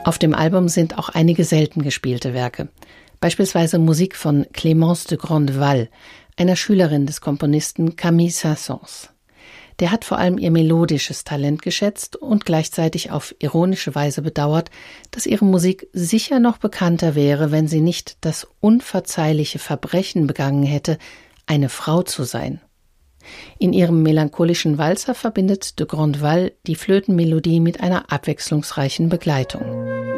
Auf dem Album sind auch einige selten gespielte Werke. Beispielsweise Musik von Clémence de Grandval, einer Schülerin des Komponisten Camille Saint-Saëns. Der hat vor allem ihr melodisches Talent geschätzt und gleichzeitig auf ironische Weise bedauert, dass ihre Musik sicher noch bekannter wäre, wenn sie nicht das unverzeihliche Verbrechen begangen hätte, eine Frau zu sein. In ihrem melancholischen Walzer verbindet de Grandval die Flötenmelodie mit einer abwechslungsreichen Begleitung.